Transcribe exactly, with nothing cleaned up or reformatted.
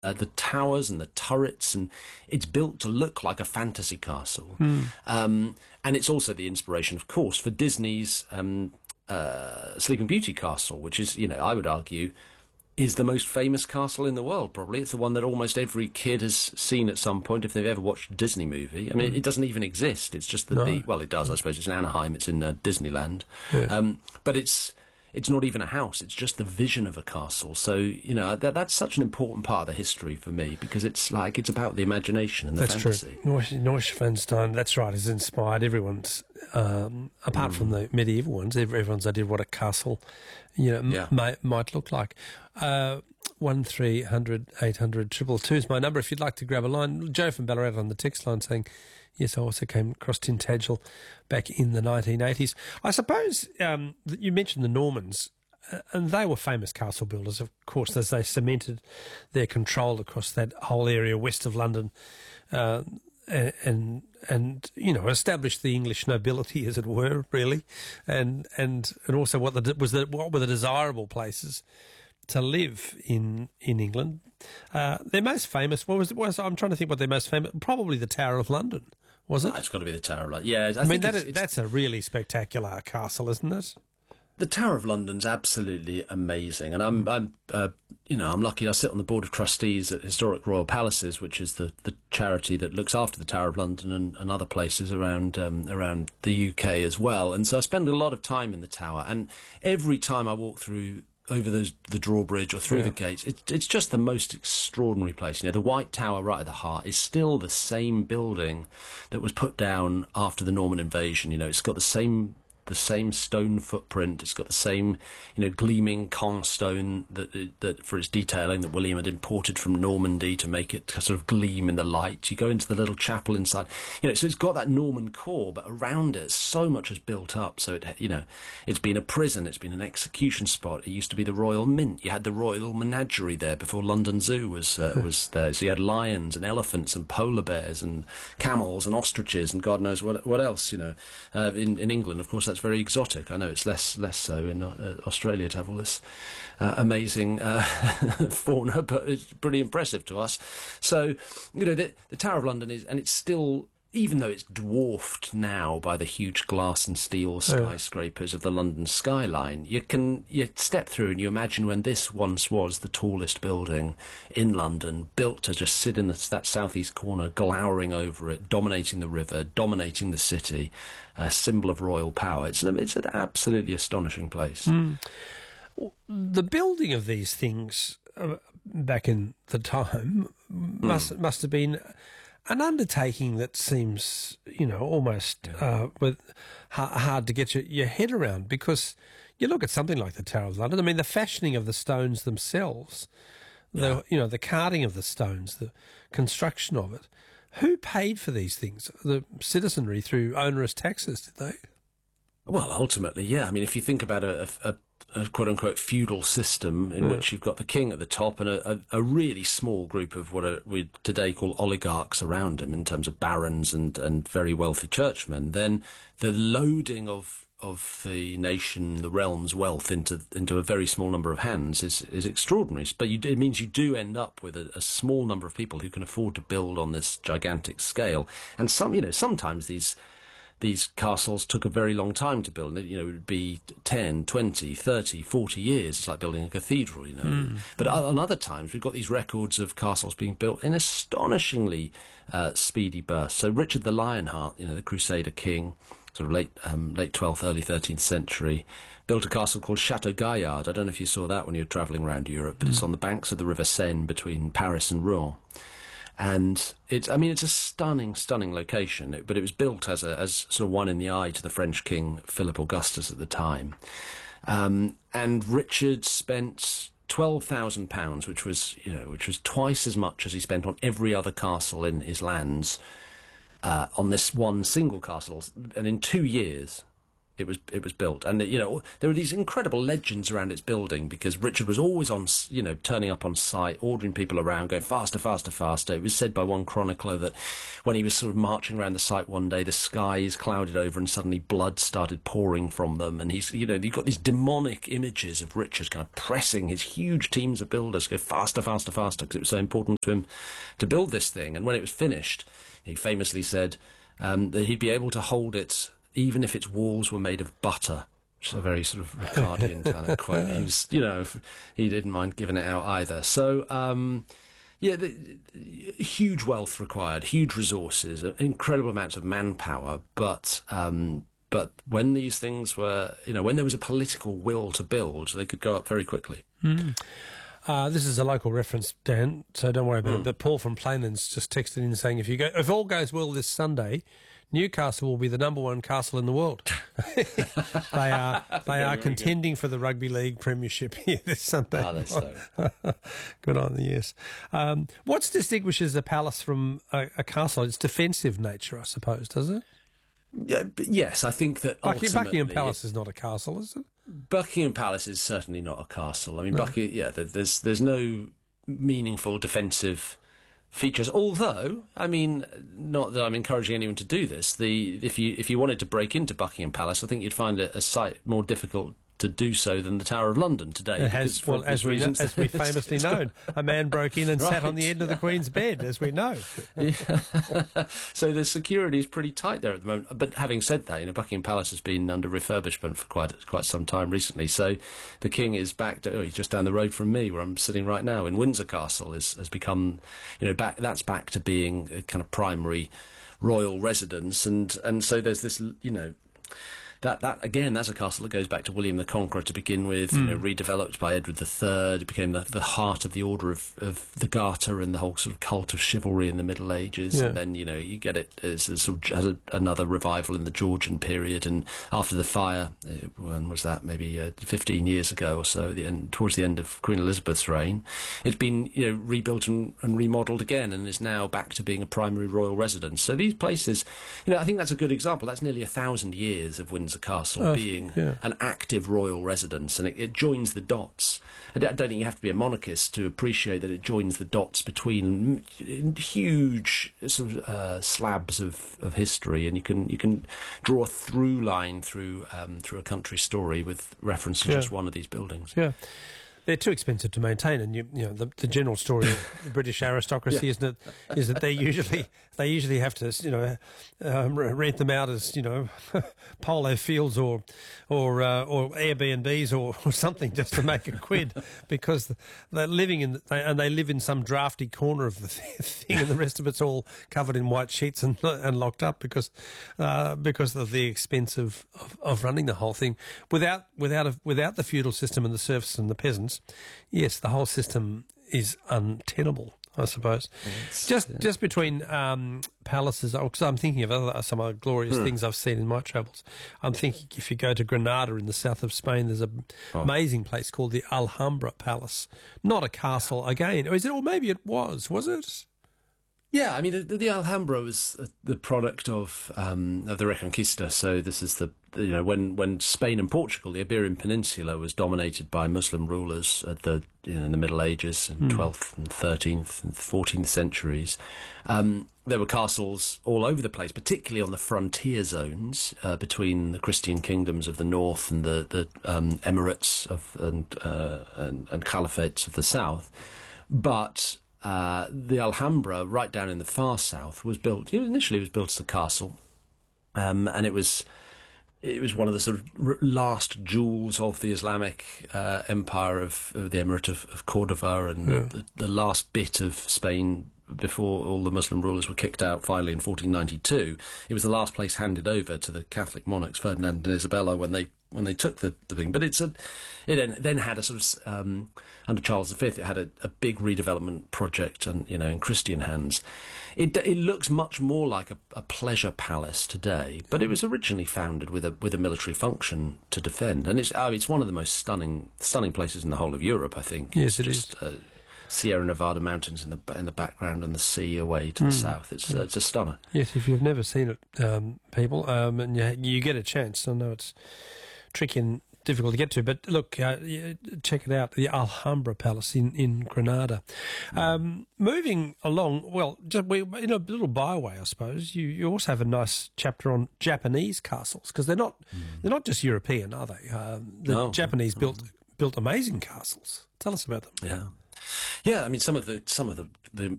uh, the towers and the turrets, and it's built to look like a fantasy castle. Mm. Um, and it's also the inspiration, of course, for Disney's um, uh, Sleeping Beauty castle, which is, you know, I would argue, is the most famous castle in the world, probably. It's the one that almost every kid has seen at some point if they've ever watched a Disney movie. I mean, mm. it, it doesn't even exist. It's just that no. the... Well, it does, I suppose. It's in Anaheim. It's in uh, Disneyland. Yeah. Um, but it's... It's not even a house. It's just the vision of a castle. So, you know, that, that's such an important part of the history for me, because it's like, it's about the imagination and the that's fantasy. True. Neuschwanstein, that's right, has inspired everyone's, um, apart mm. from the medieval ones, everyone's idea of what a castle, you know, yeah. m- may, might look like. Uh, one three hundred eight hundred two two two is my number if you'd like to grab a line. Joe from Ballarat on the text line saying, yes, I also came across Tintagel back in the nineteen eighties. I suppose um, you mentioned the Normans, uh, and they were famous castle builders, of course, as they cemented their control across that whole area west of London, uh, and and you know, established the English nobility, as it were, really, and and and also what the was the what were the desirable places to live in in England. Uh, their most famous, what was, was I'm trying to think what their most famous, probably the Tower of London, was it? Oh, it's got to be the Tower of London. Yeah, I, I mean, think that it's, is, it's, that's a really spectacular castle, isn't it? The Tower of London's absolutely amazing, and I'm, I'm, uh, you know, I'm lucky. I sit on the board of trustees at Historic Royal Palaces, which is the, the charity that looks after the Tower of London and, and other places around um, around the U K as well. And so I spend a lot of time in the Tower, and every time I walk through over those, the drawbridge or through yeah. the gates, it, it's just the most extraordinary place. You know, the White Tower right at the heart is still the same building that was put down after the Norman invasion. You know, it's got the same the same stone footprint. It's got the same, you know, gleaming Caen stone that that for its detailing that William had imported from Normandy to make it sort of gleam in the light. You go into the little chapel inside, you know, so it's got that Norman core, but around it, so much has built up. So it, you know, it's been a prison, it's been an execution spot. It used to be the Royal Mint. You had the Royal Menagerie there before London Zoo was uh, was there. So you had lions and elephants and polar bears and camels and ostriches and God knows what what else. You know, uh, in in England, of course, that's very exotic. I know it's less less so in uh, Australia to have all this uh, amazing uh, fauna, but it's pretty impressive to us. So, you know, the, the Tower of London is, and it's still, even though it's dwarfed now by the huge glass and steel skyscrapers of the London skyline, you can you step through and you imagine when this once was the tallest building in London, built to just sit in the, that southeast corner, glowering over it, dominating the river, dominating the city, a symbol of royal power. It's, it's an absolutely astonishing place. Mm. The building of these things uh, back in the time must mm. must have been an undertaking that seems, you know, almost uh, with, ha- hard to get your, your head around, because you look at something like the Tower of London. I mean, the fashioning of the stones themselves, the yeah. you know, the carting of the stones, the construction of it. Who paid for these things? The citizenry through onerous taxes, did they? Well, ultimately, yeah. I mean, if you think about a, a, a quote-unquote feudal system in yeah. which you've got the king at the top and a, a, a really small group of what are, we today call oligarchs around him in terms of barons and, and very wealthy churchmen, then the loading of of the nation, the realm's wealth into into a very small number of hands is is extraordinary. But you, it means you do end up with a, a small number of people who can afford to build on this gigantic scale. And some, you know, sometimes these these castles took a very long time to build. You know, it would be ten, twenty, thirty, forty years. It's like building a cathedral, you know. Mm. But on other times, we've got these records of castles being built in astonishingly uh, speedy bursts. So Richard the Lionheart, you know, the Crusader king, sort of late um, late twelfth, early thirteenth century, built a castle called Chateau Gaillard. I don't know if you saw that when you were travelling around Europe, but mm. it's on the banks of the River Seine between Paris and Rouen. And it's, I mean, it's a stunning, stunning location, it, but it was built as a, as sort of one in the eye to the French king, Philip Augustus at the time. Um, and Richard spent twelve thousand pounds, which was, you know, which was twice as much as he spent on every other castle in his lands, Uh, on this one single castle, and in two years it was it was built. And you know, there were these incredible legends around its building because Richard was always on, you know, turning up on site, ordering people around, going faster, faster, faster. It was said by one chronicler that when he was sort of marching around the site one day, the skies clouded over and suddenly blood started pouring from them. And he's, you know, you've got these demonic images of Richard kind of pressing his huge teams of builders go faster, faster, faster, because it was so important to him to build this thing. And when it was finished, he famously said um, that he'd be able to hold it even if its walls were made of butter, which is a very sort of Ricardian kind of quote. He was, you know, he didn't mind giving it out either. So, um, yeah, the, the, huge wealth required, huge resources, incredible amounts of manpower. But um, but when these things were, you know, when there was a political will to build, they could go up very quickly. Mm. Uh, this is a local reference, Dan, so don't worry about mm. it. But Paul from Plainlands just texted in saying, if you go, if all goes well this Sunday, Newcastle will be the number one castle in the world. they are they are contending good. for the Rugby League Premiership here this Sunday. Oh, that's so. Good on the yes. Um, what distinguishes a palace from a, a castle? It's defensive nature, I suppose, does it? Yeah, yes, I think that Buckingham, Buckingham Palace is not a castle, is it? Buckingham Palace is certainly not a castle. I mean, no. Buckingham, yeah, there's there's no meaningful defensive features. Although, I mean, not that I'm encouraging anyone to do this. The if you if you wanted to break into Buckingham Palace, I think you'd find it a site more difficult to do so than the Tower of London today. It has, well, as we know, as we famously known, a man broke in and right. sat on the end of the Queen's bed, as we know. Yeah. So the security is pretty tight there at the moment. But having said that, you know, Buckingham Palace has been under refurbishment for quite quite some time recently. So the King is back. To, oh, he's just down the road from me, where I'm sitting right now. In Windsor Castle is has become, you know, back. That's back to being a kind of primary royal residence, and and so there's this, you know. That, that again, that's a castle that goes back to William the Conqueror to begin with, mm. you know, redeveloped by Edward the Third. It became the, the heart of the Order of, of the Garter and the whole sort of cult of chivalry in the Middle Ages. Yeah. And then, you know, you get it as, as, sort of, as a, another revival in the Georgian period. And after the fire, uh, when was that? Maybe uh, fifteen years ago or so, the end, towards the end of Queen Elizabeth's reign, it's been, you know, rebuilt and, and remodelled again and is now back to being a primary royal residence. So these places, you know, I think that's a good example. That's nearly a thousand years of Windsor Castle oh, being yeah. an active royal residence, and it, it joins the dots. I don't think you have to be a monarchist to appreciate that it joins the dots between huge sort of uh, slabs of, of history, and you can you can draw a through line through um, through a country story with reference to yeah. just one of these buildings. Yeah. They're too expensive to maintain, and you, you know the, the general story of the British aristocracy, yeah. isn't it? Is that they usually they usually have to you know um, rent them out as you know polo fields or or uh, or Airbnbs or, or something just to make a quid, because they're living in they, and they live in some drafty corner of the thing, and the rest of it's all covered in white sheets and and locked up because uh, because of the expense of, of, of running the whole thing without without a, without the feudal system and the serfs and the peasants. Yes, the whole system is untenable, I suppose. Yes, just yeah. just between um, palaces, because I'm thinking of other some other glorious hmm. things I've seen in my travels. I'm thinking if you go to Granada in the south of Spain, there's an oh. amazing place called the Alhambra Palace. Not a castle again. Or is it? Or maybe it was. Was it? Yeah, I mean, the, the Alhambra was the product of um, of the Reconquista. So this is the, the, you know, when, when Spain and Portugal, the Iberian Peninsula, was dominated by Muslim rulers at the you know, in the Middle Ages, in mm. twelfth and thirteenth and fourteenth centuries. Um, there were castles all over the place, particularly on the frontier zones uh, between the Christian kingdoms of the north and the the um, emirates of and, uh, and and caliphates of the south, but Uh, the Alhambra, right down in the far south, was built. Initially, it was built as a castle, um, and it was it was one of the sort of r- last jewels of the Islamic uh, empire of, of the Emirate of, of Cordoba, and yeah. the, the last bit of Spain before all the Muslim rulers were kicked out finally in fourteen ninety-two. It was the last place handed over to the Catholic monarchs, Ferdinand and Isabella, when they when they took the, the thing. But it's a, it then, then had a sort of, um, under Charles the Fifth, it had a, a big redevelopment project and, you know, in Christian hands. It it looks much more like a, a pleasure palace today, but it was originally founded with a with a military function to defend. And it's oh, it's one of the most stunning stunning places in the whole of Europe, I think. Yes, it's it just, is. Uh, Sierra Nevada mountains in the in the background and the sea away to the south. It's uh, it's a stunner. Yes, if you've never seen it, um, people, um, and you, you get a chance, I know it's tricky and difficult to get to, but look, uh, check it out, the Alhambra Palace in, in Granada. Um, moving along, well, just we, in a little byway, I suppose, you, you also have a nice chapter on Japanese castles, because they're not mm. they're not just European, are they? Um, the no. Japanese built built amazing castles. Tell us about them. Yeah. Yeah, I mean, some of the some of the, the